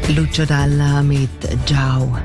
Lucio Dalla mit «Ciao».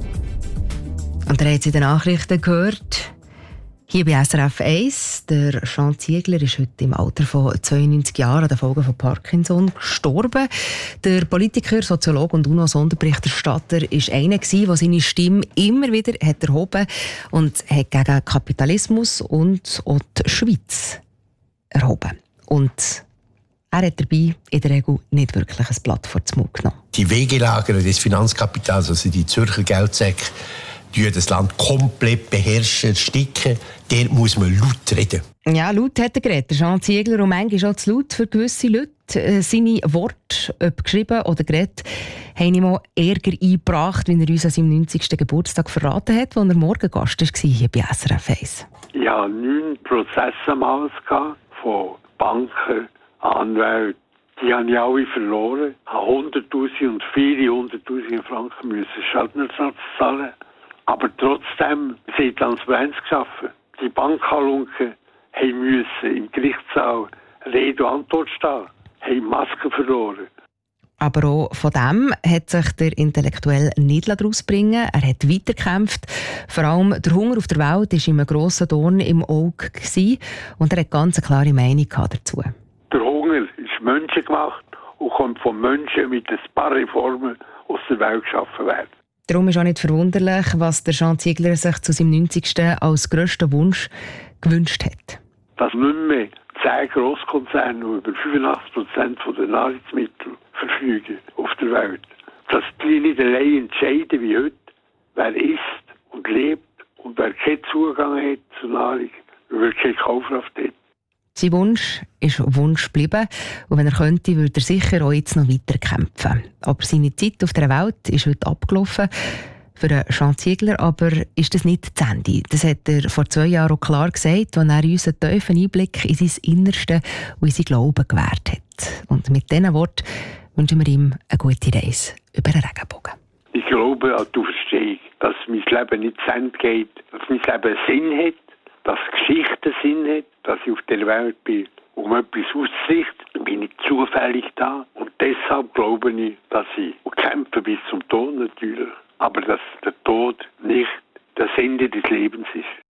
Und ihr habt es in den Nachrichten gehört. Hier bei SRF 1, der Jean Ziegler ist heute im Alter von 92 Jahren an den Folgen von Parkinson gestorben. Der Politiker, Soziologe und UNO-Sonderberichterstatter war einer, der seine Stimme immer wieder hat erhoben und hat gegen Kapitalismus und auch die Schweiz erhoben. Und er hat dabei in der Regel nicht wirklich ein Blatt vor den Mund genommen. Die Wegelager des Finanzkapitals, also die Zürcher Geldsäcke, die das Land komplett beherrschen, ersticken. Der muss man laut reden. Ja, laut hat er geredet, Jean Ziegler, und manchmal auch zu laut für gewisse Leute. Seine Worte, ob geschrieben oder geredet, haben ihm auch Ärger eingebracht, wie er uns an seinem 90. Geburtstag verraten hat, als er morgen Gast war hier bei SRF 1. Ich hatte 9 Prozesse am Haus von Banken, Anwälten. Die habe ich alle verloren. Ich musste 100'000 und viele 100'000 Franken Schadenersatz zahlen. Aber trotzdem sie Transparenz geschaffen. Die Bankhalunken mussten im Gerichtssaal Rede und Antwort stehen, haben Masken verloren. Aber auch von dem hat sich der Intellektuell nicht rausbringen. Er hat weitergekämpft. Vor allem der Hunger auf der Welt war ihm ein grosser Dorn im Auge und er hat ganz eine klare Meinung dazu. Der Hunger ist menschengemacht und kommt von Menschen mit ein paar Reformen aus der Welt geschaffen werden. Darum ist auch nicht verwunderlich, was der Jean Ziegler sich zu seinem 90. als grössten Wunsch gewünscht hat. Dass nicht mehr 10 Grosskonzerne über 85% der Nahrungsmittel verfügen auf der Welt. Dass die nicht allein entscheiden wie heute, wer isst und lebt und wer keinen Zugang hat zur Nahrung, wer keine Kaufkraft hat. Sein Wunsch ist Wunsch geblieben und wenn er könnte, würde er sicher auch jetzt noch weiter kämpfen. Aber seine Zeit auf der Welt ist heute abgelaufen. Für Jean Ziegler aber ist das nicht das Ende. Das hat er vor 2 Jahren auch klar gesagt, als er uns einen tiefen Einblick in sein Innerste und in sein Glauben gewährt hat. Und mit diesen Worten wünschen wir ihm eine gute Reise über den Regenbogen. Ich glaube an die Auferstehung, dass mein Leben nicht zu Ende geht, dass mein Leben Sinn hat, dass Geschichte Sinn hat, dass ich auf der Welt bin, um etwas auszurichten, bin ich zufällig da. Und deshalb glaube ich, dass ich kämpfe bis zum Tod natürlich, aber dass der Tod nicht das Ende des Lebens ist.